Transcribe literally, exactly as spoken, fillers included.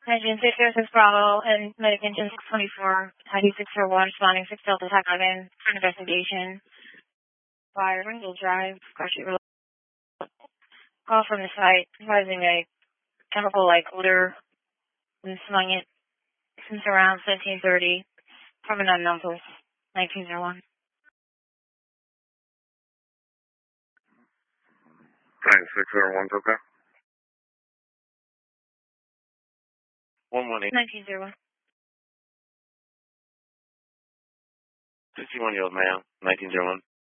Engine six zero six Bravo and medic engine six twenty-four, I D six zero one, responding six Delta Tech in for an investigation. Fire, Ringgold Drive, Crush Road. Call from the site, advising a chemical like odor and smelling it since around seventeen thirty from an unknown source, nineteen oh one. nine six zero one, okay. one one eight. nineteen oh one. fifty-one year old male, nineteen oh one.